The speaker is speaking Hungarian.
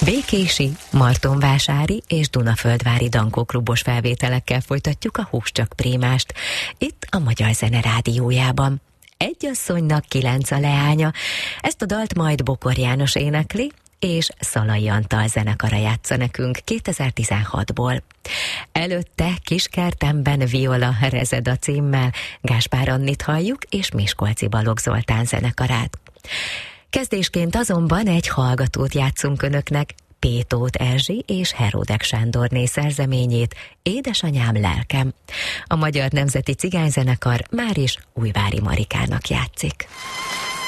Békési, Martonvásári és Dunaföldvári Dankóklubos felvételekkel folytatjuk a Húscsak Prémást, itt a Magyar Zene Rádiójában. Egy asszonynak 9 a leánya, ezt a dalt majd Bokor János énekli, és Szalai Antal zenekara játsza nekünk 2016-ból. Előtte Kiskertemben Viola Rezeda címmel Gáspár Annit halljuk, és Miskolci Balogh Zoltán zenekarát. Kezdésként azonban egy hallgatót játszunk önöknek, Pétót Erzsi és Heródek Sándorné szerzeményét, Édesanyám lelkem. A Magyar Nemzeti Cigányzenekar máris Újvári Marikának játszik.